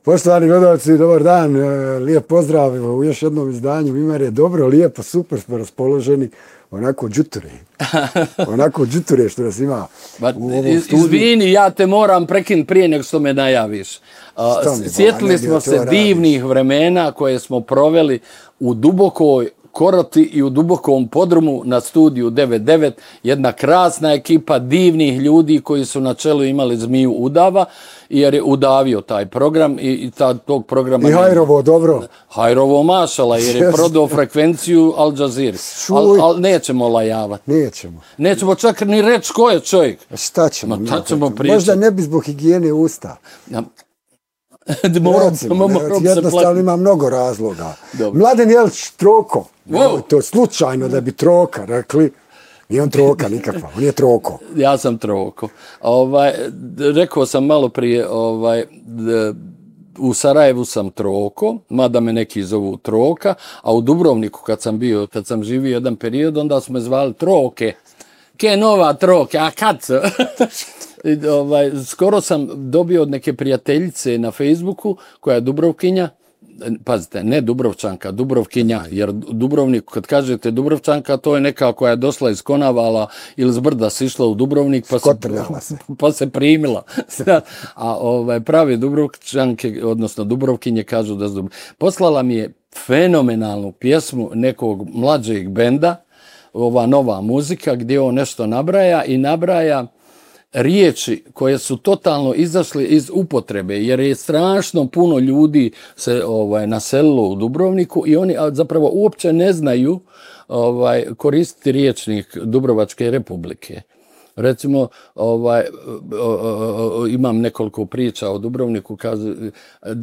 Poštovani gledalci, dobar dan, lijep pozdrav u još jednom izdanju. Imer je dobro, lijepo, super smo raspoloženi, onako džuture što nas ima u ovom studiju. Izvini, ja te moram prekinuti prije nego što me najaviš. Sjetili smo se divnih vremena koje smo proveli u dubokoj Koroti i u dubokom podrumu na studiju 99, jedna krasna ekipa divnih ljudi koji su na čelu imali Zmiju Udava, jer je udavio taj program i tog programa... I Hajrovo, dobro. Hajrovo mašala, jer je prodao frekvenciju Al Jazeera. Ali nećemo lajavati. Nećemo čak ni reći ko je čovjek. Šta ćemo? Možda ne bi zbog higijene usta. Jednostavno ima mnogo razloga. Mladen Jelić Troko. To je slučajno da bi Troka rekli. Nije on Troka nikakva, on je Troko. Ja sam Troko. Rekao sam malo prije, u Sarajevu sam Troko, mada me neki zovu Troka, a u Dubrovniku kad sam živio jedan period, onda su me zvali Troke. Ke nova Troke, a kad su? Skoro sam dobio od neke prijateljice na Facebooku koja je Dubrovkinja, pazite, ne Dubrovčanka, Dubrovkinja, jer Dubrovnik, kad kažete Dubrovčanka, to je neka koja je došla iz Konavala ili s brda sišla u Dubrovnik pa se primila. A prave Dubrovčanke, odnosno Dubrovkinje, kažu da su poslala mi je fenomenalnu pjesmu nekog mlađeg benda, ova nova muzika, gdje on nešto nabraja riječi koje su totalno izašle iz upotrebe, jer je strašno puno ljudi se naselilo u Dubrovniku i oni zapravo uopće ne znaju koristiti riječnik Dubrovačke Republike. Recimo, imam nekoliko priča o Dubrovniku,